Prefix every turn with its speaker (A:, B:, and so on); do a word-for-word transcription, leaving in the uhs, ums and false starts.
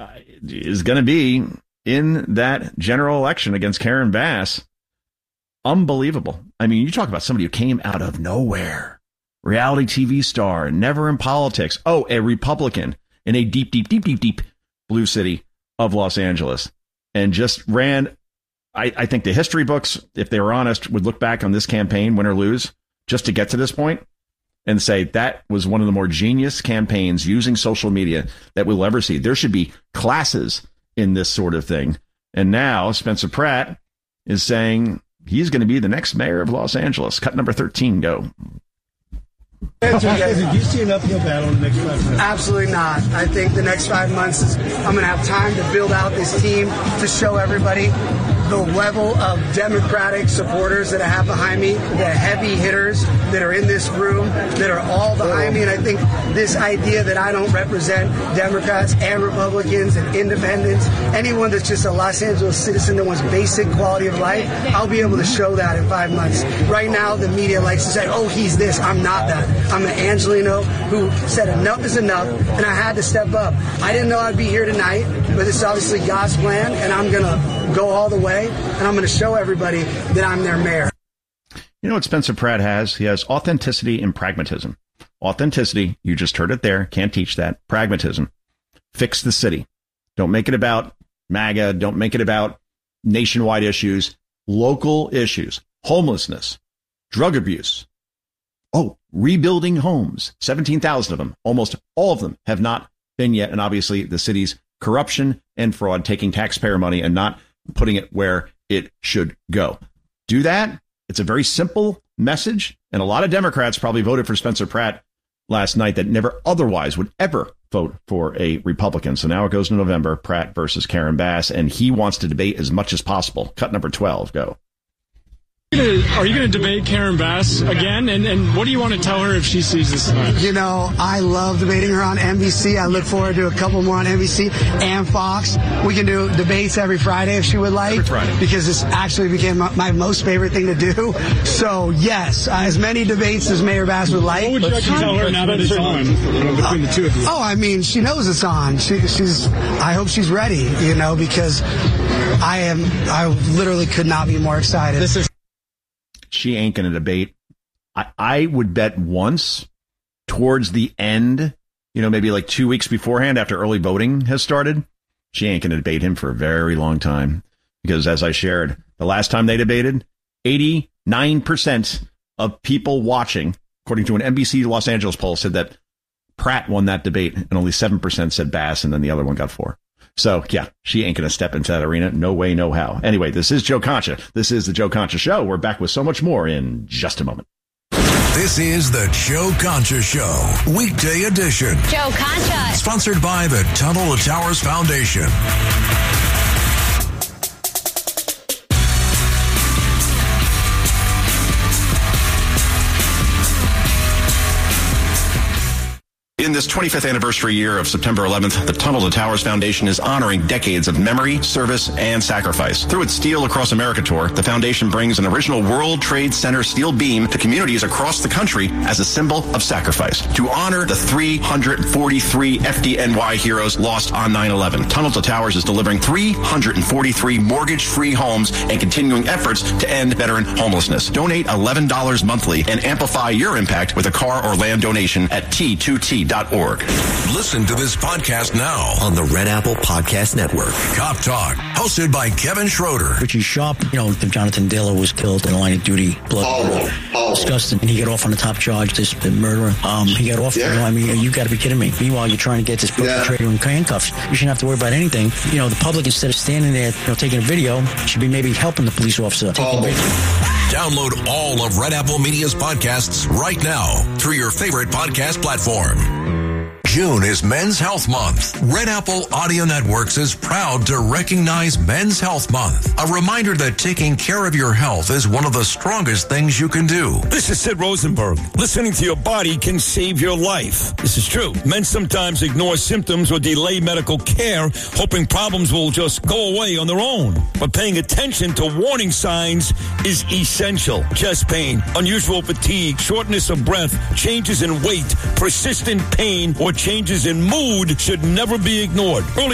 A: uh, is going to be in that general election against Karen Bass. Unbelievable. I mean, you talk about somebody who came out of nowhere, reality T V star, never in politics. Oh, a Republican in a deep, deep, deep, deep, deep blue city of Los Angeles, and just ran. I, I think the history books, if they were honest, would look back on this campaign, win or lose, just to get to this point and say that was one of the more genius campaigns using social media that we'll ever see. There should be classes in this sort of thing. And now Spencer Pratt is saying he's going to be the next mayor of Los Angeles. Cut number thirteen, go.
B: Do you see an uphill battle in the next five months? Absolutely not. I think the next five months is I'm going to have time to build out this team to show everybody the level of Democratic supporters that I have behind me, the heavy hitters that are in this room, that are all behind me. And I think this idea that I don't represent Democrats and Republicans and independents, anyone that's just a Los Angeles citizen that wants basic quality of life, I'll be able to show that in five months. Right now, the media likes to say, oh, he's this. I'm not that. I'm an Angelino who said enough is enough, and I had to step up. I didn't know I'd be here tonight, but it's obviously God's plan, and I'm going to go all the way, and I'm going to show everybody that I'm their mayor.
A: You know what Spencer Pratt has? He has authenticity and pragmatism. Authenticity, you just heard it there, can't teach that. Pragmatism, fix the city. Don't make it about MAGA. Don't make it about nationwide issues. Local issues, homelessness, drug abuse. Oh, rebuilding homes, seventeen thousand of them. Almost all of them have not been yet. And obviously the city's corruption and fraud, taking taxpayer money and not putting it where it should go. Do that. It's a very simple message. And a lot of Democrats probably voted for Spencer Pratt last night that never otherwise would ever vote for a Republican. So now it goes to November, Pratt versus Karen Bass, and he wants to debate as much as possible. Cut number twelve, go.
C: Are you going to debate Karen Bass again? And, and what do you want to tell her if she sees this tonight?
B: You know, I love debating her on N B C. I look forward to a couple more on N B C and Fox. We can do debates every Friday if she would like.
A: Every Friday.
B: Because this actually became my, my most favorite thing to do. So, yes, uh, as many debates as Mayor Bass would like.
C: What would you like to tell her now that it's on, you know, between the two of you?
B: Oh, I mean, she knows it's on. She, she's. I hope she's ready, you know, because I am, I literally could not be more excited.
A: This is She ain't going to debate. I, I would bet once towards the end, you know, maybe like two weeks beforehand after early voting has started, she ain't going to debate him for a very long time. Because as I shared, the last time they debated, eighty-nine percent of people watching, according to an N B C Los Angeles poll, said that Pratt won that debate, and only seven percent said Bass, and then the other one got four. So, yeah, she ain't going to step into that arena. No way, no how. Anyway, this is Joe Concha. This is the Joe Concha Show. We're back with so much more in just a moment.
D: This is the Joe Concha Show, weekday edition.
E: Joe Concha.
D: Sponsored by the Tunnel to Towers Foundation.
F: In this twenty-fifth anniversary year of September eleventh, the Tunnel to Towers Foundation is honoring decades of memory, service, and sacrifice. Through its Steel Across America tour, the foundation brings an original World Trade Center steel beam to communities across the country as a symbol of sacrifice. To honor the three hundred forty-three F D N Y heroes lost on nine eleven, Tunnel to Towers is delivering three hundred forty-three mortgage-free homes and continuing efforts to end veteran homelessness. Donate eleven dollars monthly and amplify your impact with a car or land donation at T two T dot org.
D: Listen to this podcast now
G: on the Red Apple Podcast Network.
D: Cop Talk, hosted by Kevin Schroeder.
H: Richie Sharp, you know, Jonathan Diller was killed in the line of duty. Blood. Oh, oh. Disgusting. And he got off on the top charge, this murderer. Um, he got off. Yeah. You know, I mean, you got to be kidding me. Meanwhile, you're trying to get this perpetrator yeah. in handcuffs. You shouldn't have to worry about anything. You know, the public, instead of standing there, you know, taking a video, should be maybe helping the police officer.
D: Oh. Download all of Red Apple Media's podcasts right now through your favorite podcast platform. June is Men's Health Month. Red Apple Audio Networks is proud to recognize Men's Health Month. A reminder that taking care of your health is one of the strongest things you can do.
I: This is Sid Rosenberg. Listening to your body can save your life. This is true. Men sometimes ignore symptoms or delay medical care, hoping problems will just go away on their own. But paying attention to warning signs is essential. Chest pain, unusual fatigue, shortness of breath, changes in weight, persistent pain, or changes in mood should never be ignored. Early